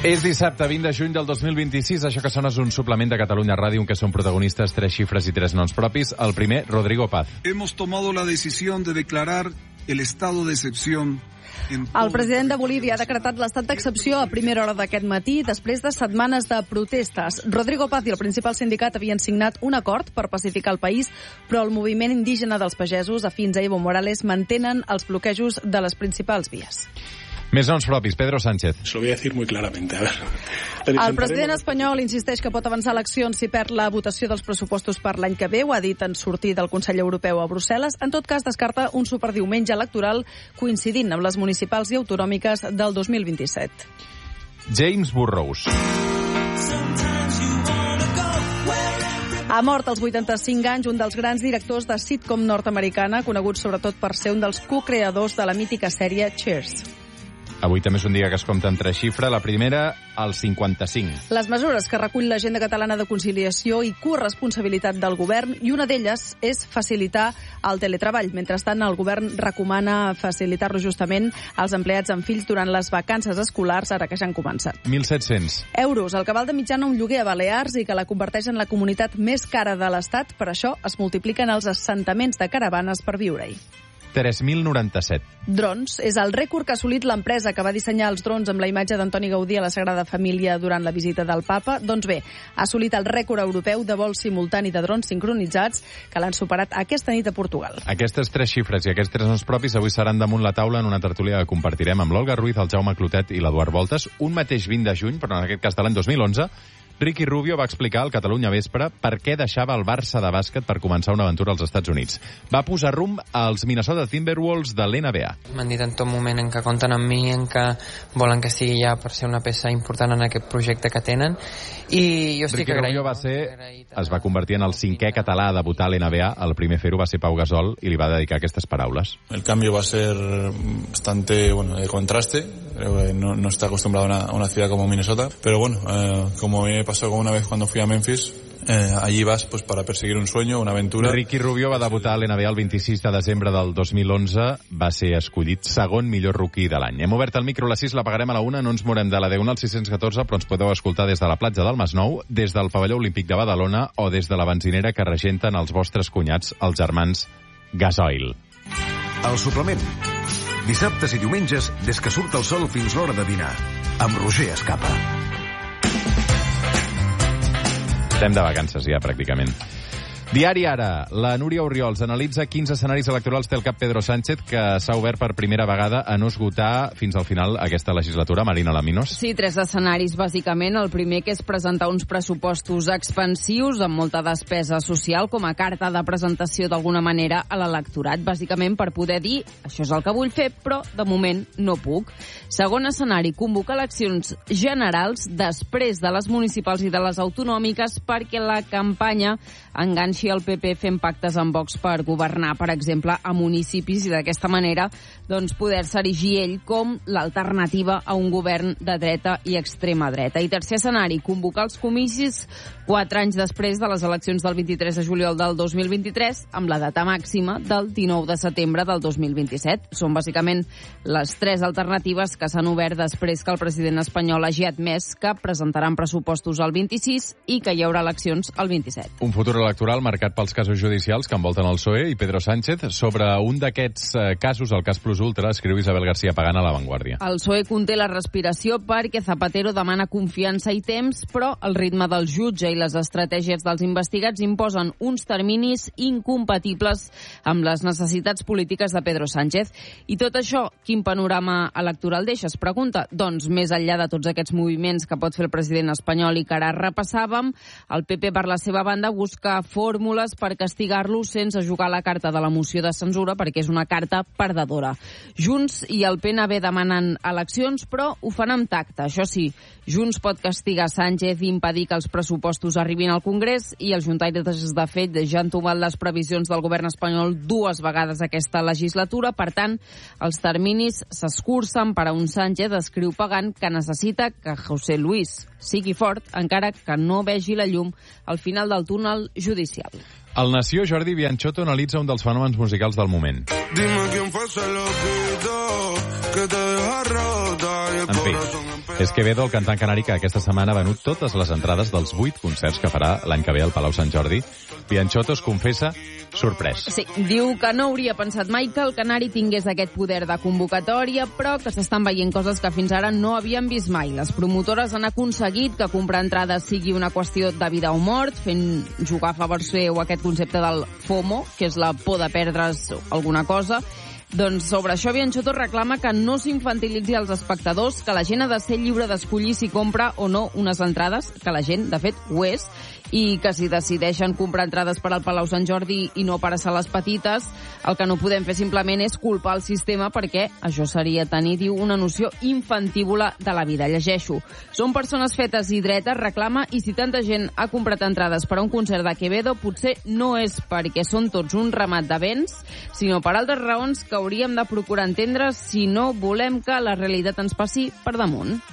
És dissabte, 20 de juny del 2026. Això que sona és un suplement de Catalunya Ràdio en què són protagonistes 3 xifres i 3 noms propis. El primer, Rodrigo Paz. Hemos tomado la decisión de declarar el estado de excepción. El president de Bolívia ha decretat l'estat d'excepció a primera hora d'aquest matí, després de setmanes de protestes. Rodrigo Paz i el principal sindicat havien signat un acord per pacificar el país, però el moviment indígena dels pagesos, afins a Evo Morales, mantenen els bloquejos de les principals vies. Més noms propis, Pedro Sánchez. Se lo voy a decir muy claramente. A ver. El president espanyol insisteix que pot avançar eleccions si perd la votació dels pressupostos per l'any que ve. Ho ha dit en sortir del Consell Europeu a Brussel·les. En tot cas, descarta un superdiumenge electoral coincidint amb les municipals i autonòmiques del 2027. James Burrows. Ha mort als 85 anys un dels grans directors de sitcom nord-americana, conegut sobretot per ser un dels cocreadors de la mítica sèrie Cheers. Avui també és un dia que es compta en 3 xifres. La primera, el 55. Les mesures que recull l'Agenda Catalana de Conciliació i corresponsabilitat del govern, i una d'elles és facilitar el teletreball. Mentrestant, el govern recomana facilitar-lo justament als empleats amb fills durant les vacances escolars, ara que ja han començat. 1.700 euros, el que val de mitjana un lloguer a Balears i que la converteix en la comunitat més cara de l'Estat. Per això es multipliquen els assentaments de caravanes per viure-hi. 3.097. Drons és el rècord que ha assolit l'empresa que va dissenyar els drons amb la imatge d'Antoni Gaudí a la Sagrada Família durant la visita del Papa. Doncs bé, ha assolit el rècord europeu de vol simultani de drons sincronitzats que l'han superat aquesta nit a Portugal. Aquestes 3 xifres i aquests 3 noms propis avui seran damunt la taula en una tertúlia que compartirem amb l'Olga Ruiz, el Jaume Clotet i l'Eduard Voltes. Un mateix 20 de juny, però en aquest cas de l'any 2011, Ricky Rubio va explicar al Catalunya Vespre per què deixava el Barça de bàsquet per començar una aventura als Estats Units. Va posar rumb als Minnesota Timberwolves de l'NBA. M'han dit en tot moment en què compten amb mi, en què volen que sigui ja per ser una peça important en aquest projecte que tenen. I jo estic agraït. Ricky Rubio es va convertir en el 5è català a debutar a l'NBA. El primer a fer-ho va ser Pau Gasol i li va dedicar aquestes paraules. El cambio va a ser bastante de contraste. Creo que no está acostumbrado a una ciudad como Minnesota. Pero como me pasó como una vez cuando fui a Memphis, allí vas pues para perseguir un sueño, una aventura. Ricky Rubio va debutar a l'NBA el 26 de desembre del 2011. Va ser escollit segon millor rookie de l'any. Hem obert el micro a les 6, l'apagarem a la 1. No ens morem de la D1 al 614, però ens podeu escoltar des de la platja del Masnou, des del pavelló olímpic de Badalona o des de la benzinera que regenten els vostres cunyats, els germans Gasoil. El suplement. Dissabtes i diumenges, des que surt el sol fins l'hora de dinar. Amb Roger Escapa. Estem de vacances ja, pràcticament. Diari Ara, la Núria Orriols analitza quins escenaris electorals té el cap Pedro Sánchez, que s'ha obert per primera vegada a no esgotar fins al final aquesta legislatura. Marina Laminos. Sí, 3 escenaris, bàsicament. El primer, que és presentar uns pressupostos expansius amb molta despesa social com a carta de presentació d'alguna manera a l'electorat, bàsicament per poder dir això és el que vull fer, però de moment no puc. Segon escenari, convocar eleccions generals després de les municipals i de les autonòmiques perquè la campanya enganxi el PP fent pactes amb Vox per governar, per exemple, a municipis i d'aquesta manera doncs, poder-se erigir ell com l'alternativa a un govern de dreta i extrema dreta. I tercer escenari, convocar els comicis 4 anys després de les eleccions del 23 de juliol del 2023 amb la data màxima del 19 de setembre del 2027. Són bàsicament les 3 alternatives que s'han obert després que el president espanyol hagi admès que presentaran pressupostos el 26 i que hi haurà eleccions el 27. Un futur electoral marcat pels casos judicials que envolten el PSOE i Pedro Sánchez. Sobre un d'aquests casos, el cas Plus Ultra, escriu Isabel García Pagán a La Vanguardia. El PSOE conté la respiració perquè Zapatero demana confiança i temps, però el ritme del jutge i les estratègies dels investigats imposen uns terminis incompatibles amb les necessitats polítiques de Pedro Sánchez. I tot això, quin panorama electoral deixa? Es pregunta. Doncs, més enllà de tots aquests moviments que pot fer el president espanyol i que ara repassàvem, el PP, per la seva banda, busca fórmules per castigar-lo sense jugar la carta de la moció de censura, perquè és una carta perdedora. Junts i el PNB demanen eleccions, però ho fan amb tacte. Això sí, Junts pot castigar Sánchez i impedir que els pressupostos arribin al Congrés, i els juntaires de fet ja han tomat les previsions del govern espanyol 2 vegades aquesta legislatura. Per tant, els terminis s'escurcen per a un Sánchez, escriu Pagán, que necessita que José Luis sigui fort, encara que no vegi la llum al final del túnel judicial. Al Nació, Jordi Bianchotto analitza un dels fenòmens musicals del moment. En fi, És Quevedo, el cantant canari, que aquesta setmana ha venut totes les entrades dels 8 concerts que farà l'any que ve al Palau Sant Jordi. Pianchoto es confessa sorprès. Sí, diu que no hauria pensat mai que el canari tingués aquest poder de convocatòria, però que s'estan veient coses que fins ara no havien vist mai. Les promotores han aconseguit que comprar entrades sigui una qüestió de vida o mort, fent jugar a favor seu aquest concepte del FOMO, que és la por de perdre's alguna cosa. Doncs sobre això Pianchoto reclama que no s'infantilitzi als espectadors, que la gent ha de ser lliure d'escollir si compra o no unes entrades, que la gent, de fet, ho és, i que si decideixen comprar entrades per al Palau Sant Jordi i no per a sales petites, el que no podem fer simplement és culpar el sistema, perquè això seria tenir, diu, una noció infantívola de la vida. Llegeixo. Són persones fetes i dretes, reclama, i si tanta gent ha comprat entrades per a un concert de Quevedo, potser no és perquè són tots un ramat de béns, sinó per altres raons que hauríem de procurar entendre si no volem que la realitat ens passi per damunt.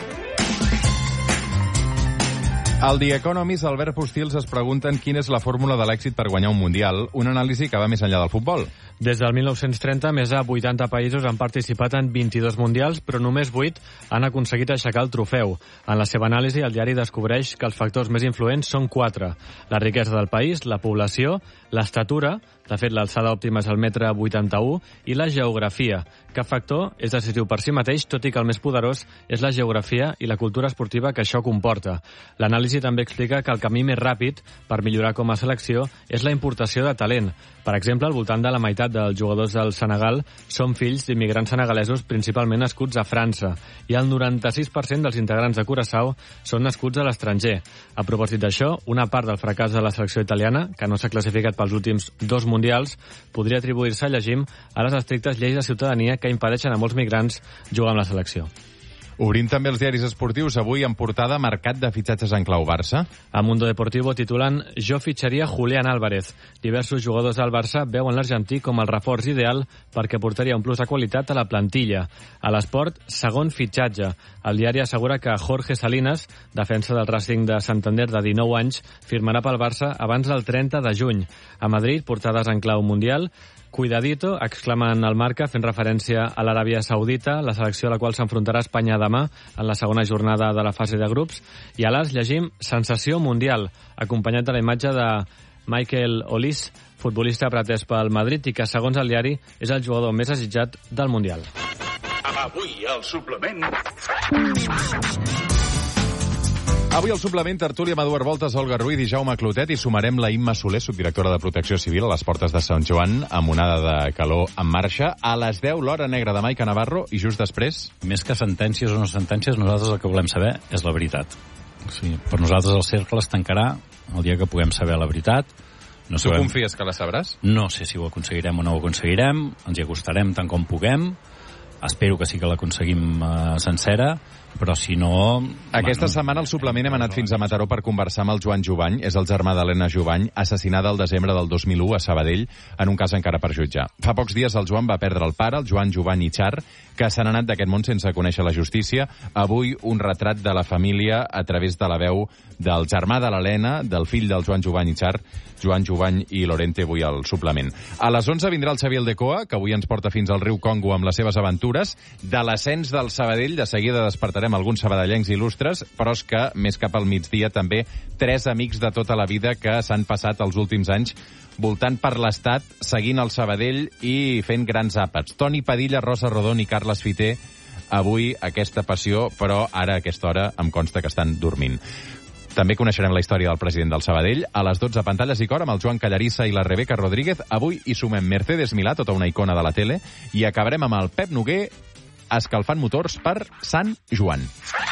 Al The Economist, Albert Postils es pregunten quina és la fórmula de l'èxit per guanyar un Mundial, una anàlisi que va més enllà del futbol. Des del 1930, més de 80 països han participat en 22 mundials, però només 8 han aconseguit aixecar el trofeu. En la seva anàlisi, el diari descobreix que els factors més influents són 4. La riquesa del país, la població, l'estatura, de fet l'alçada òptima és el 1,81 m, i la geografia. Cap factor és decisiu per si mateix, tot i que el més poderós és la geografia i la cultura esportiva que això comporta. L'anàlisi també explica que el camí més ràpid per millorar com a selecció és la importació de talent. Per exemple, al voltant de la meitat dels jugadors del Senegal són fills d'immigrants senegalesos principalment nascuts a França, i el 96% dels integrants de Curaçao són nascuts a l'estranger. A propòsit d'això, una part del fracàs de la selecció italiana, que no s'ha classificat pels últims 2 mundials, podria atribuir-se, llegim, a les estrictes lleis de ciutadania que impedeixen a molts migrants jugar amb la selecció. Obrim també els diaris esportius. Avui en portada, mercat de fitxatges en clau Barça. A Mundo Deportivo titulen «Jo fitxaria Julián Álvarez». Diversos jugadors del Barça veuen l'argentí com el reforç ideal perquè portaria un plus de qualitat a la plantilla. A l'Esport, segon fitxatge. El diari assegura que Jorge Salinas, defensa del Racing de Santander de 19 anys, firmarà pel Barça abans del 30 de juny. A Madrid, portades en clau mundial. Cuidadito, exclamen al Marca, fent referència a l'Aràbia Saudita, la selecció a la qual s'enfrontarà Espanya demà en la segona jornada de la fase de grups. I a l'As llegim sensació mundial, acompanyat de la imatge de Michael Olise, futbolista pretès pel Madrid i que, segons el diari, és el jugador més desitjat del Mundial. Avui al suplement... Avui al suplement, tertúlia amb Eduard Voltes, Olga Ruiz i Jaume Clotet, i sumarem la Imma Soler, subdirectora de Protecció Civil a les portes de Sant Joan, amb onada de calor en marxa. A les 10, l'hora negra de Maica Navarro, i just després... Més que sentències o no sentències, nosaltres el que volem saber és la veritat. O sigui, per nosaltres el cercle es tancarà el dia que puguem saber la veritat. No tu confies que la sabràs? No sé si ho aconseguirem o no ho aconseguirem, ens hi acostarem tant com puguem, espero que sí que l'aconseguim sencera, però si no... Aquesta setmana al suplement hem anat fins a Mataró per conversar amb el Joan Jovany, és el germà d'Helena Jovany, assassinada el desembre del 2001 a Sabadell, en un cas encara per jutjar. Fa pocs dies el Joan va perdre el pare, el Joan Jovany Itxar, que s'han anat d'aquest món sense conèixer la justícia. Avui un retrat de la família a través de la veu del germà de l'Helena, del fill del Joan Jovany Itxar, Joan Jovany i Lorente, avui al suplement. A les 11 vindrà el Xavier Aldecoa, que avui ens porta fins al riu Congo amb les seves aventures. De l'ascens del Sabadell, de seguida despertarem alguns sabadellencs il·lustres, però és que, més cap al migdia, també 3 amics de tota la vida que s'han passat els últims anys voltant per l'estat, seguint el Sabadell i fent grans àpats. Toni Padilla, Rosa Rodón i Carles Fiter, avui aquesta passió, però ara a aquesta hora em consta que estan dormint. També coneixerem la història del president del Sabadell. A les 12, Pantalles i Cor, amb el Joan Callarissa i la Rebeca Rodríguez. Avui hi sumem Mercedes Milà, tota una icona de la tele, i acabarem amb el Pep Noguer escalfant motors per Sant Joan.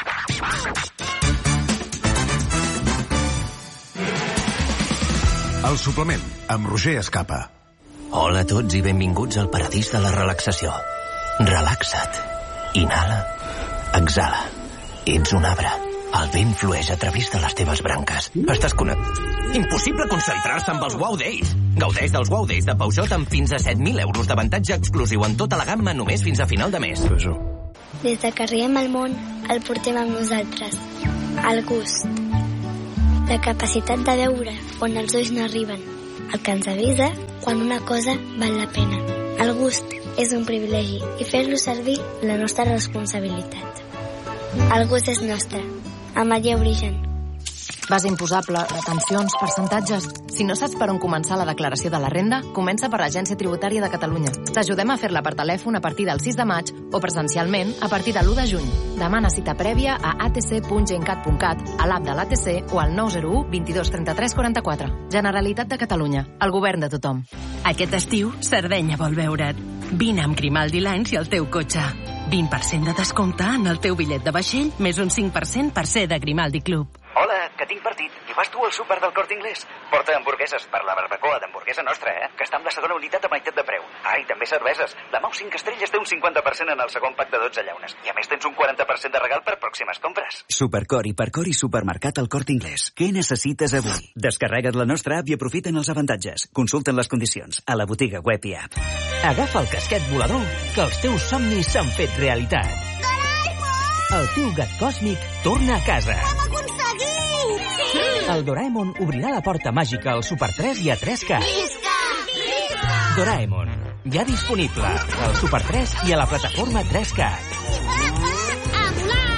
El suplement, amb Roger Escapa. Hola a tots i benvinguts al paradís de la relaxació. Relaxa't. Inhala. Exhala. Ets un arbre. El vent flueix a través de les teves branques. Estàs Impossible concentrar-se amb els Wow Days. Gaudeix dels Wow Days de Peugeot amb fins a 7.000 euros d'avantatge exclusiu en tota la gamma només fins a final de mes. Des de que arribem al món, el portem amb nosaltres. El gust. La capacitat de veure on els ulls no arriben. El que ens avisa quan una cosa val la pena. El gust és un privilegi i fer-lo servir la nostra responsabilitat. El gust és nostre. Ametller Origen. Base imposable, retencions, percentatges... Si no saps per on començar la declaració de la renda, comença per l'Agència Tributària de Catalunya. T'ajudem a fer-la per telèfon a partir del 6 de maig o presencialment a partir de l'1 de juny. Demana cita prèvia a atc.gencat.cat, a l'app de l'ATC o al 901 22 33 44. Generalitat de Catalunya, el govern de tothom. Aquest estiu, Sardenya vol veure't. Vine amb Grimaldi Lines i el teu cotxe. 20% de descompte en el teu bitllet de vaixell, més un 5% per ser de Grimaldi Club. Hola, que tinc partit. I vas tu al súper del Corte Inglés? Porta hamburgueses per la barbacoa d'hamburguesa nostra, que està amb la segona unitat a meitat de preu. Ah, i també cerveses. La Mau 5 estrelles té un 50% en el segon pack de 12 llaunes. I a més tens un 40% de regal per pròximes compres. Supercor, Hipercor i Supermercat al Corte Inglés. Què necessites avui? Descarrega't la nostra app i aprofita'n els avantatges. Consulta'n les condicions a la botiga web i app. Agafa el casquet volador, que els teus somnis s'han fet realitat. El teu gat còsmic torna a casa. Hem aconseguit! Sí! El Doraemon obrirà la porta màgica al Super 3 i a 3K. Visca! Visca! Doraemon, ja disponible al Super 3 i a la plataforma 3K. A volar!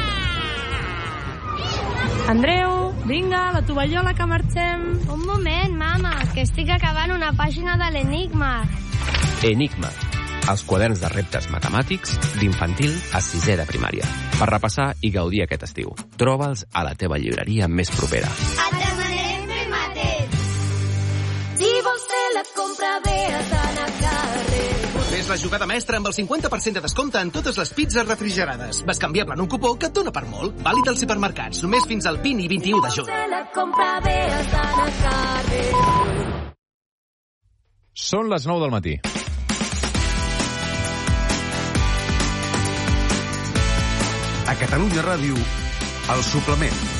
Andreu, vinga, la tovallola que marxem. Un moment, mama, que estic acabant una pàgina de l'Enigma. Enigma, els quaderns de reptes matemàtics d'infantil a 6è de primària. Per repassar i gaudir aquest estiu. Troba'ls a la teva llibreria més propera. Et demanem fer mateix. Si vols fer la compra bé, has d'anar al carrer. Fes la jugada mestra amb el 50% de descompte en totes les pizzas refrigerades. Bescanviable en un cupó que et dona per molt. Vàlid als hipermercats, només fins al 20 i 21 de juny. Si vols fer la compra bé, has d'anar al carrer. Són les 9 del matí. A Catalunya Ràdio, El Suplement.